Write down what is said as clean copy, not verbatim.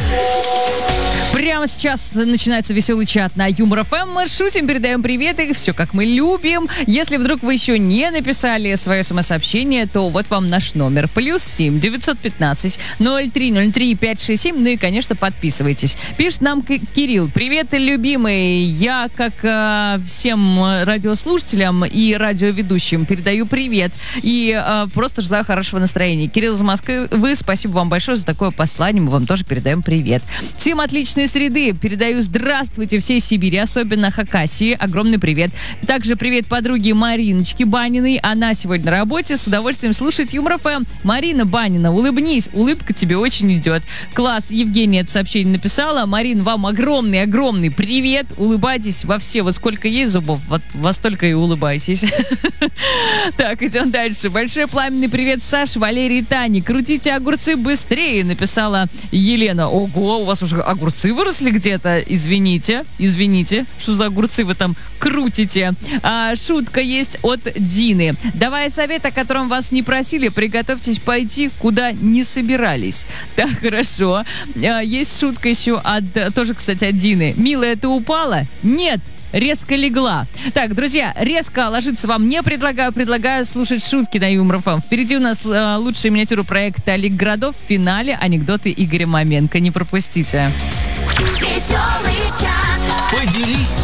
Прямо сейчас начинается веселый чат на Юмор ФМ. Мы шутим, передаем приветы, все как мы любим. Если вдруг вы еще не написали свое смс-сообщение, то вот вам наш номер. +7 915 0303 567. Ну и, конечно, подписывайтесь. Пишет нам Кирилл. Привет, любимый. Я, как всем радиослушателям и радиоведущим, передаю привет. И просто желаю хорошего настроения. Кирилл из Москвы, спасибо вам большое за такое послание. Мы вам тоже передаем привет. Всем отличной среды. Передаю здравствуйте всей Сибири, особенно Хакасии. Огромный привет. Также привет подруге Мариночке Баниной. Она сегодня на работе. С удовольствием слушает Юмор ФМ. Марина Банина, улыбнись. Улыбка тебе очень идет. Класс. Евгения это сообщение написала. Марин, вам огромный привет. Улыбайтесь во все. Вот сколько есть зубов, вот во столько и улыбайтесь. Так, идем дальше. Большой пламенный привет Саше, Валерии и Тане. Крутите огурцы быстрее, написала Елена. Ого, у вас уже огурцы выросли где-то? Извините, что за огурцы вы там крутите? Шутка есть от Дины. Давая совет, о котором вас не просили, приготовьтесь пойти, куда не собирались. Так, хорошо. Есть шутка еще тоже, кстати, от Дины. Милая, ты упала? Нет. Резко легла. Так, друзья, резко ложиться вам не предлагаю слушать шутки на Юмор ФМ. Впереди у нас лучшая миниатюра проекта Лиг городов. В финале анекдоты Игоря Маменко. Не пропустите. Веселый чат. Поделись